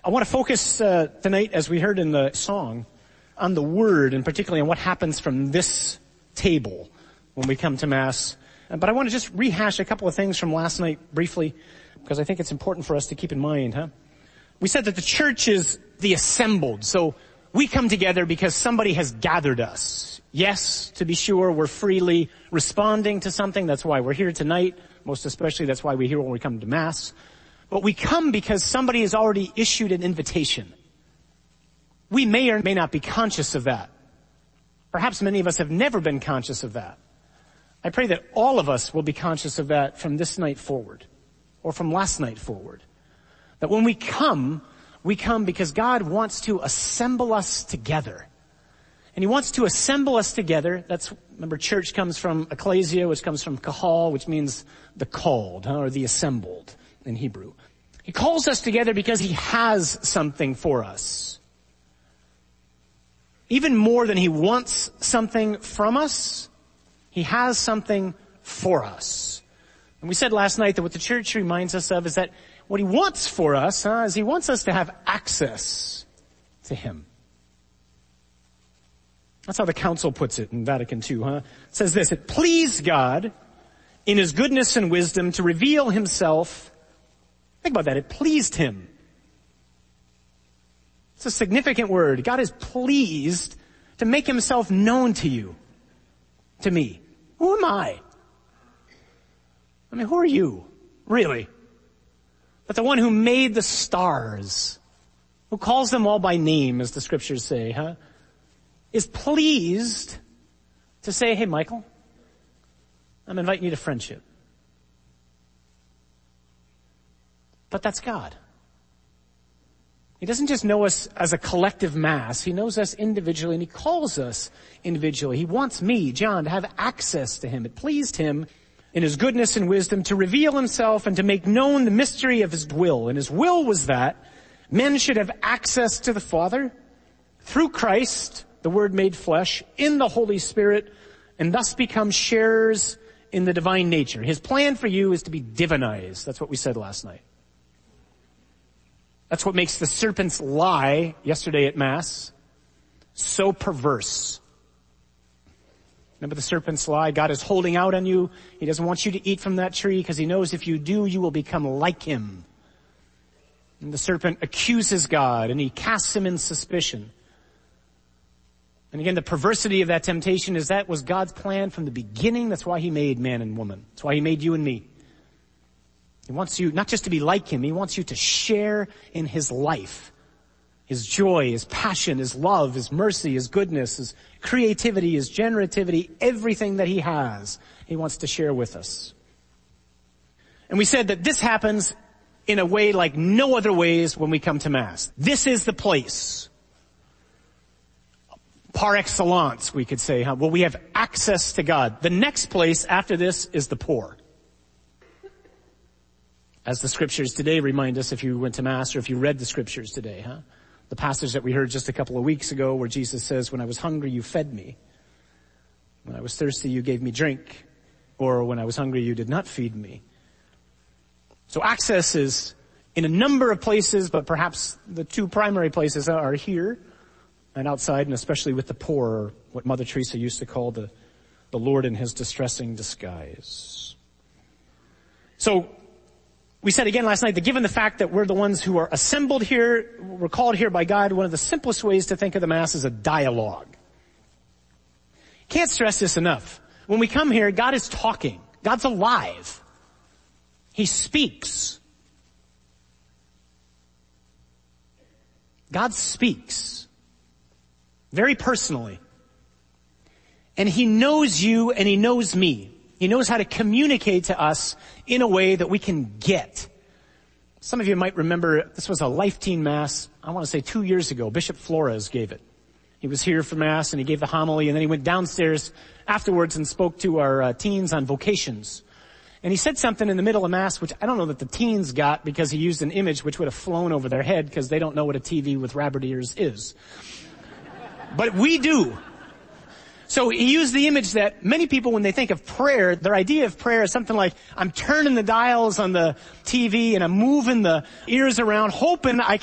I want to focus tonight, as we heard in the song, on the Word, and particularly on what happens from this table when we come to Mass. But I want to just rehash a couple of things from last night briefly, because I think it's important for us to keep in mind, We said that the church is the assembled, so we come together because somebody has gathered us. Yes, to be sure, we're freely responding to something. That's why we're here tonight. Most especially, that's why we're here when we come to Mass. But we come because somebody has already issued an invitation. We may or may not be conscious of that. Perhaps many of us have never been conscious of that. I pray that all of us will be conscious of that from this night forward, or from last night forward. That when we come because God wants to assemble us together. And He wants to assemble us together. Remember, church comes from ecclesia, which comes from kahal, which means the called, or the assembled in Hebrew. He calls us together because He has something for us. Even more than He wants something from us, He has something for us. And we said last night that what the church reminds us of is that what He wants for us is He wants us to have access to Him. That's how the Council puts it in Vatican II, It says this: it pleased God in His goodness and wisdom to reveal Himself. Think about that. It pleased Him. It's a significant word. God is pleased to make Himself known to you, to me. Who am I? I mean, who are you, really? But the one who made the stars, who calls them all by name, as the scriptures say, is pleased to say, hey, Michael, I'm inviting you to friendship. But that's God. He doesn't just know us as a collective mass. He knows us individually, and He calls us individually. He wants me, John, to have access to Him. It pleased Him in His goodness and wisdom to reveal Himself and to make known the mystery of His will. And His will was that men should have access to the Father through Christ, the Word made flesh, in the Holy Spirit, and thus become sharers in the divine nature. His plan for you is to be divinized. That's what we said last night. That's what makes the serpent's lie yesterday at Mass so perverse. Remember the serpent's lie? God is holding out on you. He doesn't want you to eat from that tree because He knows if you do, you will become like Him. And the serpent accuses God and he casts Him in suspicion. And again, the perversity of that temptation is that was God's plan from the beginning. That's why He made man and woman. That's why He made you and me. He wants you not just to be like Him, He wants you to share in His life. His joy, His passion, His love, His mercy, His goodness, His creativity, His generativity, everything that He has, He wants to share with us. And we said that this happens in a way like no other ways when we come to Mass. This is the place. Par excellence, we could say, Well, we have access to God. The next place after this is the poor. As the scriptures today remind us, if you went to Mass or if you read the scriptures today, The passage that we heard just a couple of weeks ago where Jesus says, when I was hungry, you fed me. When I was thirsty, you gave me drink. Or when I was hungry, you did not feed me. So access is in a number of places, but perhaps the two primary places are here and outside, and especially with the poor, or what Mother Teresa used to call the Lord in His distressing disguise. So, we said again last night that given the fact that we're the ones who are assembled here, we're called here by God, one of the simplest ways to think of the Mass is a dialogue. Can't stress this enough. When we come here, God is talking. God's alive. He speaks. God speaks. Very personally. And He knows you and He knows me. He knows how to communicate to us in a way that we can get. Some of you might remember this was a Life Teen Mass, I want to say 2 years ago. Bishop Flores gave it. He was here for Mass and he gave the homily, and then he went downstairs afterwards and spoke to our teens on vocations. And he said something in the middle of Mass which I don't know that the teens got, because he used an image which would have flown over their head because they don't know what a TV with rabbit ears is. But we do. So he used the image that many people, when they think of prayer, their idea of prayer is something like, I'm turning the dials on the TV and I'm moving the ears around, hoping I can